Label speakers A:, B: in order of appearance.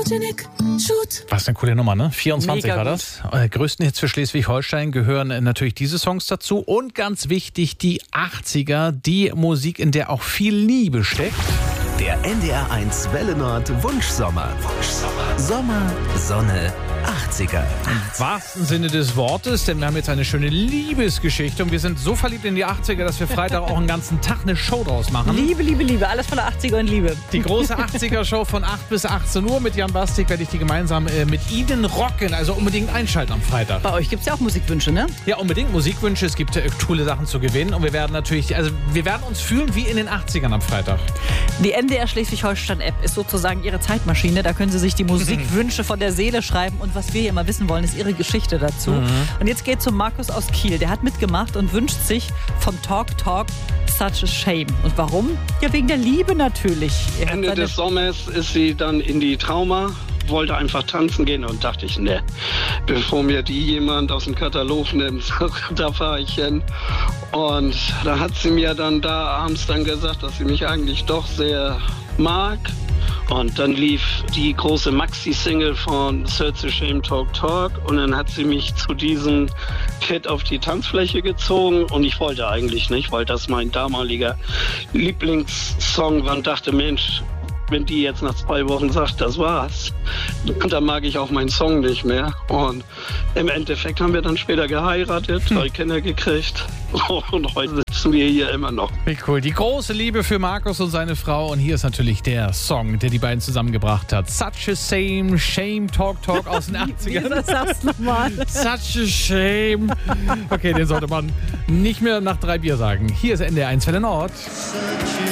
A: Was eine coole Nummer, ne? 24
B: Mega
A: war das. Größten Hits für Schleswig-Holstein gehören natürlich diese Songs dazu. Und ganz wichtig, die 80er, die Musik, in der auch viel Liebe steckt.
C: Der NDR1 Welle Nord Wunschsommer. Sommer, Sonne, 80er.
A: Im wahrsten Sinne des Wortes, denn wir haben jetzt eine schöne Liebesgeschichte und wir sind so verliebt in die 80er, dass wir Freitag auch einen ganzen Tag eine Show draus machen.
B: Liebe, Liebe, Liebe. Alles voller 80er und Liebe.
A: Die große 80er-Show von 8 bis 18 Uhr mit Jan Bastik werde ich die gemeinsam mit Ihnen rocken. Also unbedingt einschalten am Freitag.
B: Bei euch gibt es ja auch Musikwünsche, ne?
A: Ja, unbedingt Musikwünsche. Es gibt coole Sachen zu gewinnen und wir werden natürlich, also wir werden uns fühlen wie in den 80ern am Freitag.
B: Die NDR Schleswig-Holstein-App ist sozusagen Ihre Zeitmaschine. Da können Sie sich die Musikwünsche von der Seele schreiben. Und was wir hier immer wissen wollen, ist Ihre Geschichte dazu. Und jetzt geht es um Markus aus Kiel. Der hat mitgemacht und wünscht sich vom Talk Talk Such a Shame. Und warum? Ja, wegen der Liebe natürlich.
D: Ende des Sommers ist sie dann in die Trauma, wollte einfach tanzen gehen und dachte ich, ne, bevor mir die jemand aus dem Katalog nimmt, da fahre ich hin. Und da hat sie mir dann da abends dann gesagt, dass sie mich eigentlich doch sehr mag. Und dann lief die große Maxi-Single von Such a Shame Talk Talk und dann hat sie mich zu diesem Kit auf die Tanzfläche gezogen und ich wollte eigentlich nicht, weil das mein damaliger Lieblingssong war und dachte, Mensch, wenn die jetzt nach 2 Wochen sagt, das war's, dann mag ich auch meinen Song nicht mehr. Und im Endeffekt haben wir dann später geheiratet, 3 Kinder gekriegt und heute sitzen wir hier immer noch.
A: Wie cool. Die große Liebe für Markus und seine Frau. Und hier ist natürlich der Song, der die beiden zusammengebracht hat. Such a Shame Talk Talk aus den 80ern.
B: Das sagst du nochmal.
A: Such a Shame. Okay, den sollte man nicht mehr nach 3 Bier sagen. Hier ist NDR1 Welle Nord.